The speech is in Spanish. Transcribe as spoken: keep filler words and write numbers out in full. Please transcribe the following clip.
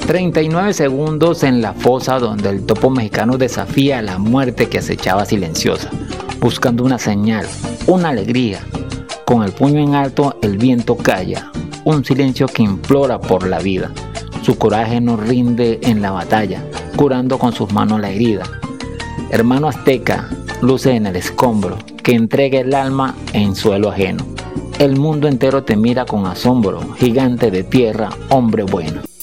treinta y nueve segundos en la fosa donde el topo mexicano desafía a la muerte que acechaba silenciosa, buscando una señal, una alegría. Con el puño en alto el viento calla, un silencio que implora por la vida. Su coraje no rinde en la batalla, curando con sus manos la herida. Hermano azteca, luce en el escombro, que entrega el alma en suelo ajeno. El mundo entero te mira con asombro, gigante de tierra, hombre bueno.